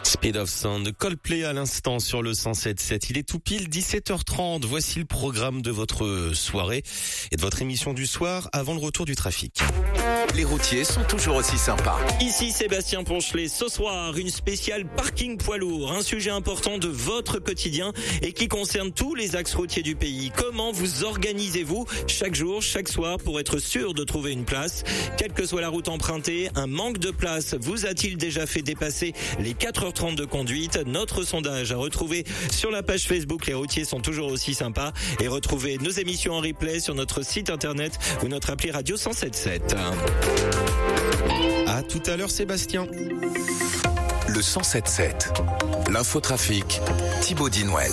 Speed of Sound, Coldplay à l'instant sur le 107.7. Il est tout pile 17h30. Voici le programme de votre soirée et de votre émission du soir avant le retour du trafic. Les routiers sont toujours aussi sympas. Ici Sébastien Ponchelet. Ce soir, une spéciale parking poids lourd. Un sujet important de votre quotidien et qui concerne tous les axes routiers du pays. Comment vous organisez-vous chaque jour, chaque soir pour être sûr de trouver une place? Quelle que soit la route empruntée, un manque de place vous a-t-il déjà fait dépasser les 4h30 de conduite? Notre sondage à retrouver sur la page Facebook Les routiers sont toujours aussi sympas et retrouvez nos émissions en replay sur notre site internet ou notre appli radio 107.7. À tout à l'heure Sébastien. Le 107.7. L'infotrafic, Thibaut Dinouel.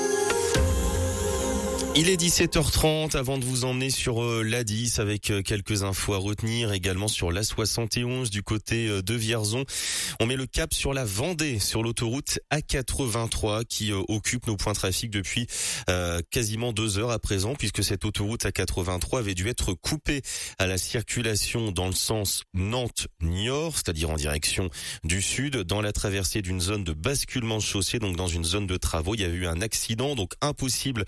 Il est 17h30 avant de vous emmener sur l'A10 avec quelques infos à retenir, également sur l'A71 du côté de Vierzon. On met le cap sur la Vendée, sur l'autoroute A83 qui occupe nos points trafic depuis quasiment 2 heures à présent, puisque cette autoroute A83 avait dû être coupée à la circulation dans le sens Nantes-Niort, c'est-à-dire en direction du sud, dans la traversée d'une zone de basculement de chaussée, donc dans une zone de travaux. Il y a eu un accident, donc impossible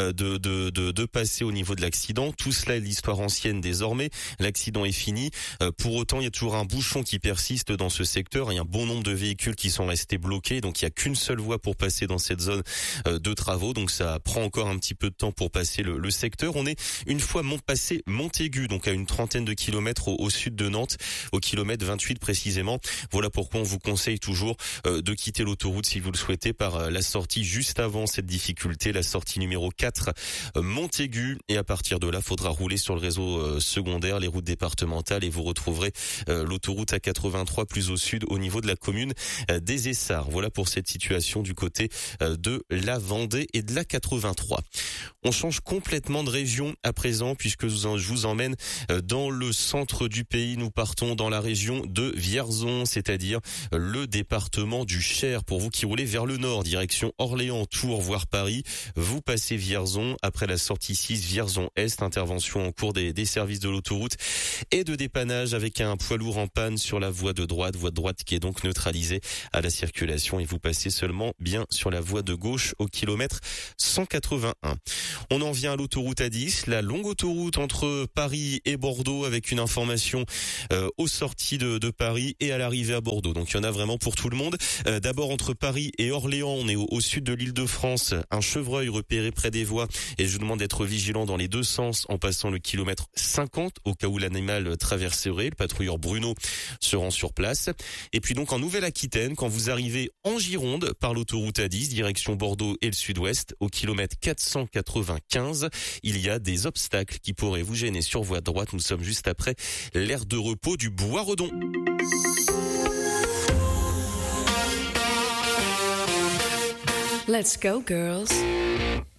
de passer au niveau de l'accident. Tout cela est l'histoire ancienne désormais. L'accident est fini. Pour autant, il y a toujours un bouchon qui persiste dans ce secteur. Il y a un bon nombre de véhicules qui sont restés bloqués. Donc, il y a qu'une seule voie pour passer dans cette zone de travaux. Donc, ça prend encore un petit peu de temps pour passer le secteur. On est une fois passé Montaigu, donc à une trentaine de kilomètres au sud de Nantes, au kilomètre 28 précisément. Voilà pourquoi on vous conseille toujours de quitter l'autoroute si vous le souhaitez par la sortie juste avant cette difficulté, la sortie numéro 4 Montaigu, et à partir de là, faudra rouler sur le réseau secondaire, les routes départementales, et vous retrouverez l'autoroute A83 plus au sud au niveau de la commune des Essarts. Voilà pour cette situation du côté de la Vendée et de la 83. On change complètement de région à présent puisque je vous emmène dans le centre du pays. Nous partons dans la région de Vierzon, c'est-à-dire le département du Cher. Pour vous qui roulez vers le nord, direction Orléans, Tours, voire Paris, vous passez Vierzon. Après la sortie 6 Vierzon-Est, intervention en cours des services de l'autoroute et de dépannage avec un poids lourd en panne sur la voie de droite qui est donc neutralisée à la circulation, et vous passez seulement bien sur la voie de gauche au kilomètre 181. On en vient à l'autoroute A10, la longue autoroute entre Paris et Bordeaux, avec une information aux sorties de Paris et à l'arrivée à Bordeaux. Donc il y en a vraiment pour tout le monde. D'abord entre Paris et Orléans, on est au sud de l'Île-de-France, un chevreuil repéré près des voies. Et je vous demande d'être vigilant dans les deux sens en passant le kilomètre 50 au cas où l'animal traverserait. Le patrouilleur Bruno se rend sur place. Et puis donc en Nouvelle-Aquitaine, quand vous arrivez en Gironde par l'autoroute A10, direction Bordeaux et le sud-ouest, au kilomètre 495, il y a des obstacles qui pourraient vous gêner sur voie droite. Nous sommes juste après l'aire de repos du Bois-Redon. Let's go, girls.